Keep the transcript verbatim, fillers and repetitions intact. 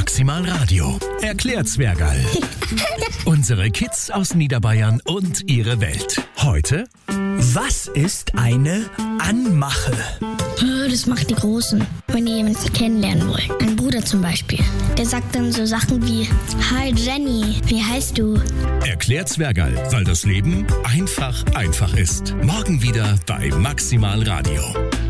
Maximal Radio. Erklärt Zwergerl. Unsere Kids aus Niederbayern und ihre Welt. Heute: Was ist eine Anmache? Das macht die Großen, wenn ihr jemanden kennenlernen wollt. Ein Bruder zum Beispiel. Der sagt dann so Sachen wie: Hi Jenny, wie heißt du? Erklärt Zwergerl, weil das Leben einfach einfach ist. Morgen wieder bei Maximal Radio.